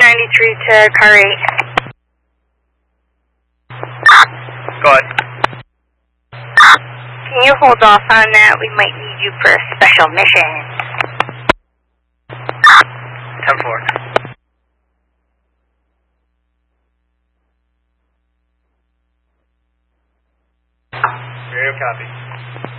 93 to car 8. Go ahead. Can you hold off on that? We might need you for a special mission. 10-4. Very copy.